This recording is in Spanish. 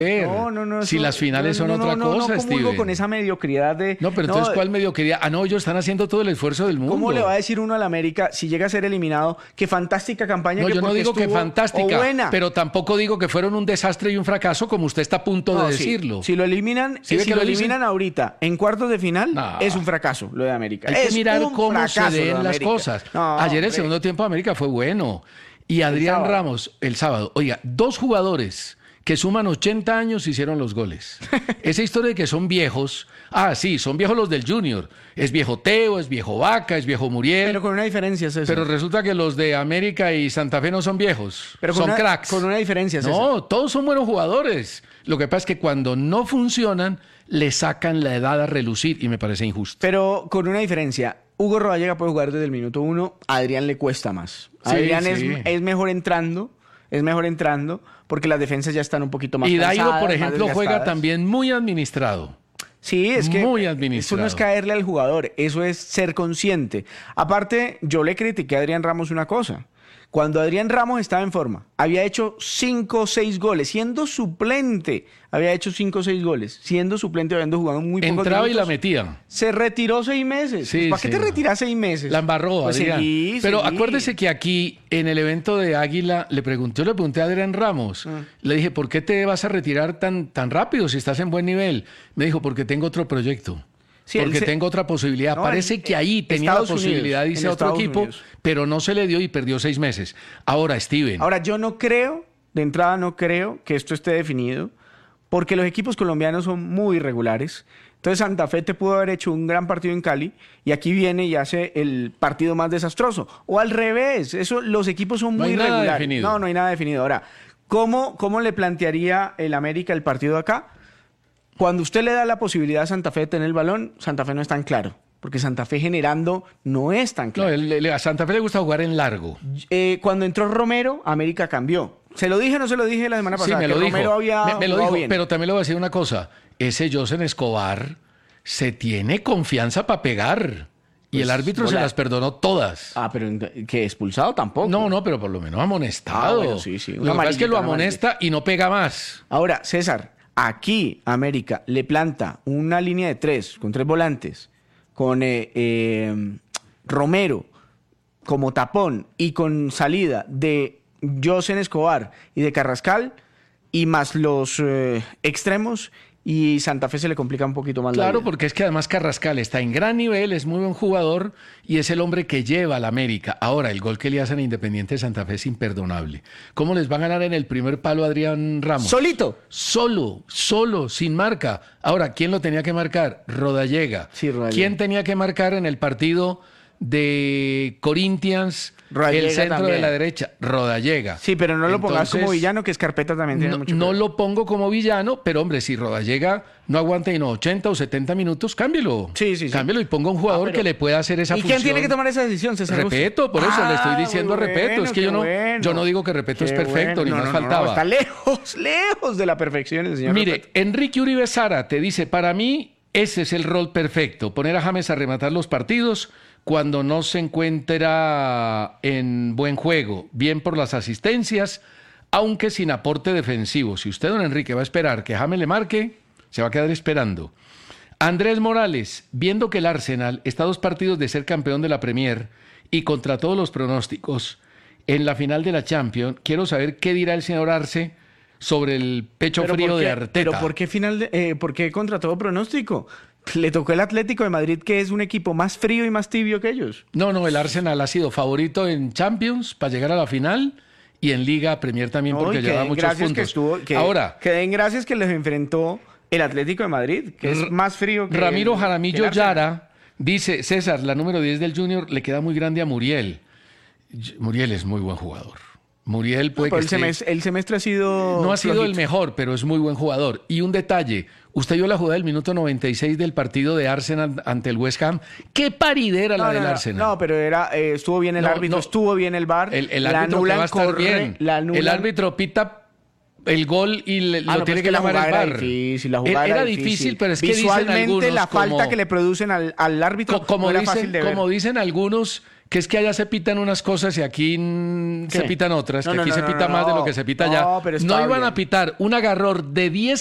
No. Si las finales son otra cosa, no comulgo Steven. con esa mediocridad de... No, pero entonces, ¿cuál mediocridad? Ellos están haciendo todo el esfuerzo del mundo. ¿Cómo le va a decir uno al América si llega a ser eliminado que fantástica campaña? No, que yo no porque digo que estuvo, fantástica, o buena? pero tampoco digo que fueron un desastre y un fracaso como usted está a punto de Sí. decirlo. Si lo eliminan, ¿Sí ve si que lo lo dice? eliminan ahorita en cuartos de final, No. es un fracaso lo de América. Hay que Es mirar un cómo se fracaso lo de den las América. cosas. No, Ayer el hombre. segundo tiempo de América fue bueno. Y Adrián sábado. Ramos, el sábado. Oiga, 2 jugadores que suman 80 años hicieron los goles. Esa historia de que son viejos. Sí, son viejos los del Junior. Es viejo Teo, es viejo Vaca, es viejo Muriel. Pero con una diferencia, César. Pero resulta que los de América y Santa Fe no son viejos. Pero con son una, cracks. Con una diferencia, César. No, todos son buenos jugadores. Lo que pasa es que cuando no funcionan, le sacan la edad a relucir y me parece injusto. Pero con una diferencia. Hugo Rodallega puede jugar desde el minuto 1. A Adrián le cuesta más. Sí, Adrián sí. es mejor entrando. Es mejor entrando porque las defensas ya están un poquito más Y Dairo, cansadas, por más ejemplo, juega desgastadas. también muy administrado. Sí, es que Muy eso administrado. no es caerle al jugador, eso es ser consciente. Aparte, yo le critiqué a Adrián Ramos una cosa. Cuando Adrián Ramos estaba en forma, había hecho 5 o 6 goles, siendo suplente, había hecho 5 o 6 goles, siendo suplente, habiendo jugado muy pocos Entraba y minutos. la metía. Se retiró 6 meses. Sí, ¿Para qué sí, te no. retiras 6 meses? La embarró, Pues Adrián. seguí. Pero acuérdese que aquí, en el evento de Águila, yo le pregunté a Adrián Ramos. Le dije, ¿por qué te vas a retirar tan rápido si estás en buen nivel? Me dijo, porque tengo otro proyecto. Sí, porque él se- tengo otra posibilidad. No, Parece en- que ahí tenía Estados la posibilidad, Unidos, dice en otro Estados equipo, Unidos. pero no se le dio y perdió 6 meses. Ahora, Steven. Ahora, yo no creo, de entrada no creo que esto esté definido, porque los equipos colombianos son muy irregulares. Entonces Santa Fe te pudo haber hecho un gran partido en Cali y aquí viene y hace el partido más desastroso. O al revés, los equipos son No muy hay nada irregulares. definido. No hay nada definido. Ahora, ¿cómo le plantearía el América el partido acá? Cuando usted le da la posibilidad a Santa Fe de tener el balón, Santa Fe no es tan claro. Porque Santa Fe generando no es tan No, claro. a Santa Fe le gusta jugar en largo. Cuando entró Romero, América cambió. ¿Se lo dije o no se lo dije la semana pasada? Sí, me Que lo dijo. Romero había Me lo jugado dijo, bien. pero también le voy a decir una cosa. Ese Josen Escobar se tiene confianza para pegar. Y Pues, el árbitro se hola. las perdonó todas. Pero que expulsado tampoco. No, pero por lo menos amonestado. Bueno, sí. Lo que pasa es que lo Una amonesta y no pega más. Ahora, César, aquí América le planta una línea de 3 con 3 volantes, con Romero como tapón y con salida de Josen Escobar y de Carrascal y más los extremos y Santa Fe se le complica un poquito más la Claro, vida. porque es que además Carrascal está en gran nivel, es muy buen jugador y es el hombre que lleva a la América. Ahora, el gol que le hacen a Independiente de Santa Fe es imperdonable. ¿Cómo les va a ganar en el primer palo a Adrián Ramos? Solito. Solo, sin marca. Ahora, ¿quién lo tenía que marcar? Rodallega. Sí, Rodallega. ¿Quién tenía que marcar en el partido de Corinthians, Rodallega el centro también. de la derecha? Rodallega. Sí, pero no lo pongas Entonces, como villano, que Escarpeta también tiene mucho que no ver. lo pongo como villano, pero hombre, si Rodallega no aguanta y no 80 o 70 minutos, cámbielo. Sí. Cámbielo y ponga un jugador pero- que le pueda hacer esa ¿Y función. quién tiene que tomar esa decisión, César? Repeto, por eso le estoy diciendo muy Repeto. bueno, Es que qué yo bueno. no digo que Repeto es Qué perfecto, bueno. ni No, más no, faltaba. está lejos de la perfección el señor Mire, Repeto. Enrique Uribe Sara te dice, para mí ese es el rol perfecto, poner a James a rematar los partidos cuando no se encuentra en buen juego, bien por las asistencias, aunque sin aporte defensivo. Si usted, don Enrique, va a esperar que James le marque, se va a quedar esperando. Andrés Morales, viendo que el Arsenal está a 2 partidos de ser campeón de la Premier y contra todos los pronósticos en la final de la Champions, quiero saber qué dirá el señor Arce sobre el pecho Pero frío ¿por qué? de Arteta. Pero ¿por qué contra todo pronóstico? Le tocó el Atlético de Madrid, que es un equipo más frío y más tibio que ellos. No, el Arsenal ha sido favorito en Champions para llegar a la final y en Liga Premier también No, porque y que lleva den muchos gracias puntos. Ahora, que den gracias que les enfrentó el Atlético de Madrid, que es más frío que Ramiro el Jaramillo Arsenal. Yara dice, César, la número 10 del Junior le queda muy grande a Muriel. Muriel es muy buen jugador. Muriel puede Pero que el semestre ha sido no ha sido el flojito. mejor, pero es muy buen jugador. Y un detalle, usted vio la jugada del minuto 96 del partido de Arsenal ante el West Ham. ¡Qué paridera la del Arsenal! No, pero estuvo bien el No, árbitro, no. estuvo bien el VAR. El la árbitro que anulan, va a estar bien. la anulan. El árbitro pita el gol y lo no, tiene pero es que la llamar jugada el era VAR. difícil, la jugada Era era difícil, pero es que dicen visualmente algunos la falta como- que le producen al árbitro como no era dicen, fácil de ver. como dicen algunos que es que allá se pitan unas cosas y aquí se ¿Qué? pitan otras, No, que no, aquí no, se no, pita no, más de no. lo que se pita No, allá. pero No está iban bien. a pitar un agarrón de 10